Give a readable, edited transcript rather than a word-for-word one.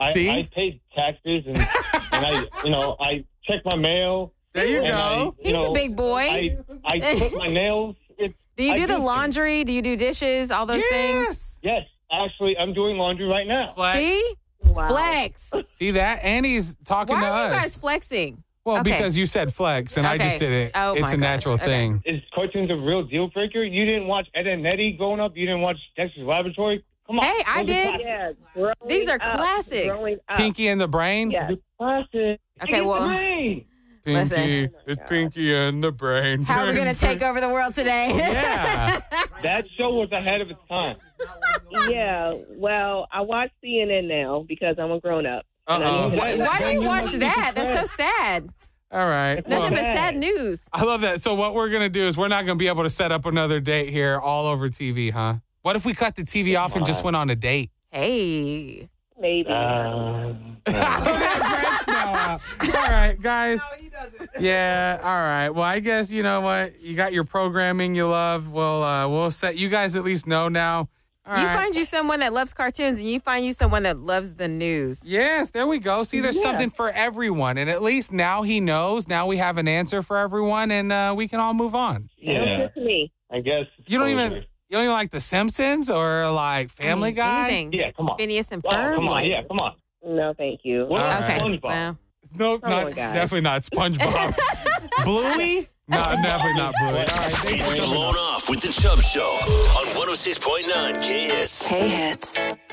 See? I paid taxes and I check my mail. There you go. He's a big boy. I clip my nails. Do you do the laundry? Do you do dishes? All those things? Yes. Actually, I'm doing laundry right now. Flex. See? Wow. Flex. See that? And he's talking Why to are us. you guys flexing? Well, Okay. because you said flex, and I Okay. just did it. Oh, It's my a natural gosh. Okay. thing. Is cartoons a real deal breaker? You didn't watch Ed and Eddie growing up? You didn't watch Dexter's Laboratory? Come on. Hey, I Those are did. Yeah, growing These are up, classics. Growing up. Pinky and the Brain? Yeah. classic. Okay, well, Hey. Pinky. Listen. It's Pinky and the Brain. how are we going to take over the world today? Yeah. That show was ahead of its time. Yeah, well, I watch CNN now because I'm a grown up. Uh-oh. Why do you watch that? That's so sad. All right. Nothing Well, but sad news. I love that. So what we're going to do is we're not going to be able to set up another date here all over TV, huh? What if we cut the TV off and just went on a date? Hey. Maybe. Brett's now out. All right, guys. Yeah, all right. Well, I guess you know what? You got your programming you love. We'll set you guys at least know now. All You right. find you someone that loves cartoons, and you find you someone that loves the news. Yes, there we go. See, there's something for everyone. And at least now he knows. Now we have an answer for everyone, and we can all move on. Sounds good to me. I guess. You don't even like The Simpsons or like Family Guy? Anything. Yeah, come on. Phineas and Oh, Ferb. come on. like- Yeah, come on. No, thank you. What about Okay. SpongeBob? Well, Nope, Come not, on, guys. definitely not SpongeBob. Bluey? No, definitely not Bluey. All right, thanks for coming Blown off with the Chubb Show on 106.9 K-Hits. K-Hits.